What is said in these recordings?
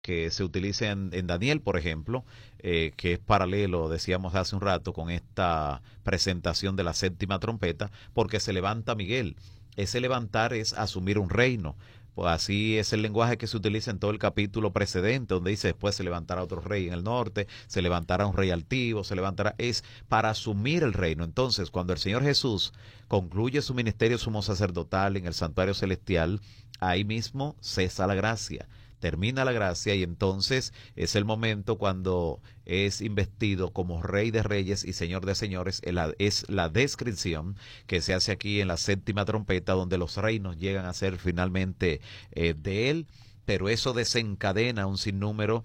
que se utiliza en Daniel, por ejemplo, que es paralelo, decíamos hace un rato, con esta presentación de la séptima trompeta, porque se levanta Miguel. Ese levantar es asumir un reino. Pues así es el lenguaje que se utiliza en todo el capítulo precedente, donde dice después se levantará otro rey en el norte, se levantará un rey altivo, se levantará, es para asumir el reino. Entonces, cuando el Señor Jesús concluye su ministerio sumo sacerdotal en el santuario celestial, ahí mismo cesa la gracia, termina la gracia, y entonces es el momento cuando es investido como Rey de Reyes y Señor de Señores. Es la descripción que se hace aquí en la séptima trompeta, donde los reinos llegan a ser finalmente de Él, pero eso desencadena un sinnúmero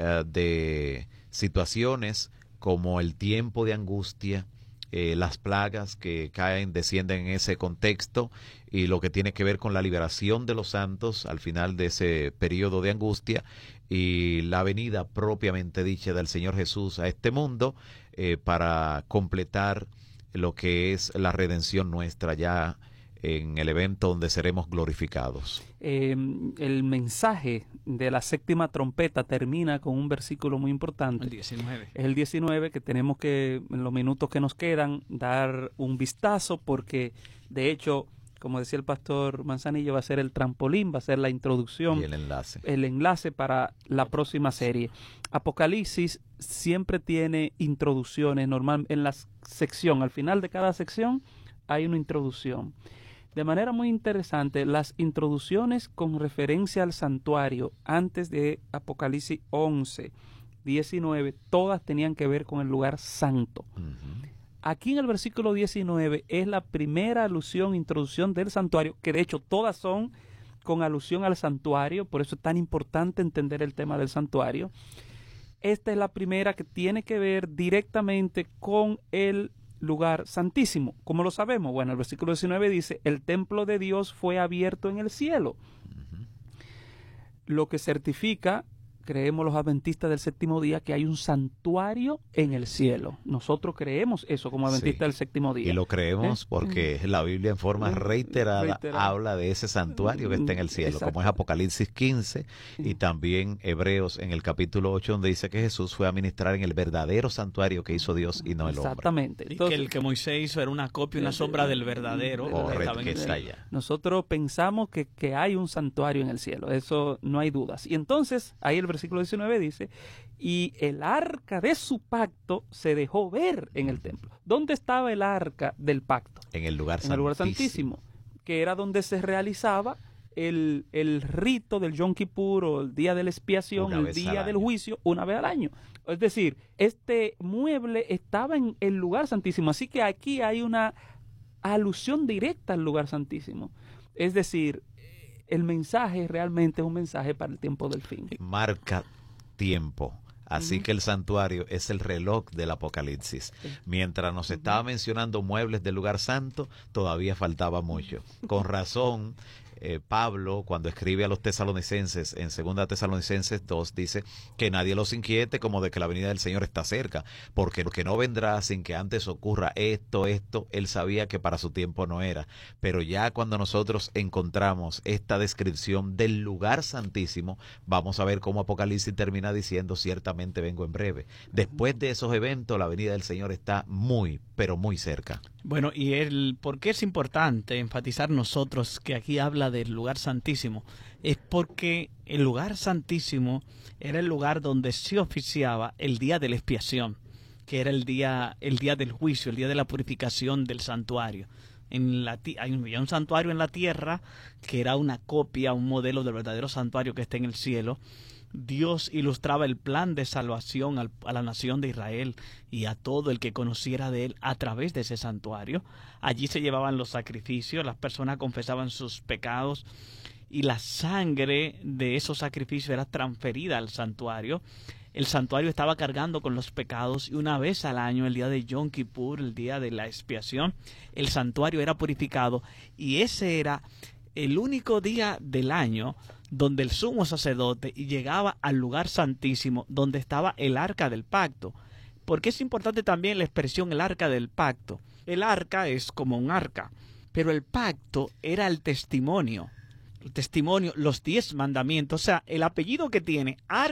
de situaciones como el tiempo de angustia, las plagas que caen, descienden en ese contexto, y lo que tiene que ver con la liberación de los santos al final de ese periodo de angustia, y la venida propiamente dicha del Señor Jesús a este mundo para completar lo que es la redención nuestra ya en el evento donde seremos glorificados. El mensaje de la séptima trompeta termina con un versículo muy importante. El 19. Es el 19, que tenemos que, en los minutos que nos quedan, dar un vistazo, porque de hecho, como decía el pastor Manzanillo, va a ser el trampolín, va a ser la introducción. Y el enlace. El enlace para la próxima serie. Apocalipsis siempre tiene introducciones, normal en la sección, al final de cada sección hay una introducción. De manera muy interesante, las introducciones con referencia al santuario antes de Apocalipsis 11, 19, todas tenían que ver con el lugar santo. Aquí en el versículo 19 es la primera alusión, introducción del santuario, que de hecho todas son con alusión al santuario, por eso es tan importante entender el tema del santuario. Esta es la primera que tiene que ver directamente con el lugar santísimo. ¿Cómo lo sabemos? Bueno, el versículo 19 dice, el templo de Dios fue abierto en el cielo. Lo que certifica, creemos los adventistas del séptimo día, que hay un santuario en el cielo. Nosotros creemos eso como adventistas del séptimo día. Y lo creemos porque la Biblia en forma reiterada habla de ese santuario que está en el cielo, como es Apocalipsis 15 y también Hebreos en el capítulo 8, donde dice que Jesús fue a ministrar en el verdadero santuario que hizo Dios y no el hombre. Exactamente. Y que el que Moisés hizo era una copia y una sombra del verdadero. Correcto, que está allá. Nosotros pensamos que hay un santuario en el cielo, eso no hay dudas. Y entonces, ahí el versículo 19 dice, y el arca de su pacto se dejó ver en el templo. ¿Dónde estaba el arca del pacto? En el lugar santísimo. En el lugar santísimo, que era donde se realizaba el rito del Yom Kippur o el día de la expiación, el día del juicio, una vez al año. Es decir, este mueble estaba en el lugar santísimo, así que aquí hay una alusión directa al lugar santísimo. Es decir, el mensaje realmente es un mensaje para el tiempo del fin. Marca tiempo. Así que el santuario es el reloj del Apocalipsis. Mientras nos estaba mencionando muebles del lugar santo, todavía faltaba mucho. Con razón, Pablo, cuando escribe a los tesalonicenses, en 2 Tesalonicenses 2, dice que nadie los inquiete como de que la venida del Señor está cerca, porque lo que no vendrá sin que antes ocurra esto, él sabía que para su tiempo no era. Pero ya cuando nosotros encontramos esta descripción del lugar santísimo, vamos a ver cómo Apocalipsis termina diciendo, ciertamente vengo en breve. Después de esos eventos, la venida del Señor está muy, pero muy cerca. Bueno, y ¿por qué es importante enfatizar nosotros que aquí habla del lugar santísimo? Es porque el lugar santísimo era el lugar donde se oficiaba el día de la expiación, que era el día del juicio, el día de la purificación del santuario. Había un santuario en la tierra que era una copia, un modelo del verdadero santuario que está en el cielo. Dios ilustraba el plan de salvación a la nación de Israel y a todo el que conociera de él a través de ese santuario. Allí se llevaban los sacrificios, las personas confesaban sus pecados y la sangre de esos sacrificios era transferida al santuario. El santuario estaba cargando con los pecados y una vez al año, el día de Yom Kippur, el día de la expiación, el santuario era purificado y ese era el único día del año donde el sumo sacerdote llegaba al lugar santísimo donde estaba el arca del pacto. Porque es importante también la expresión el arca del pacto. El arca es como un arca, pero el pacto era el testimonio. testimonio, los 10 mandamientos. O sea, el apellido que tiene,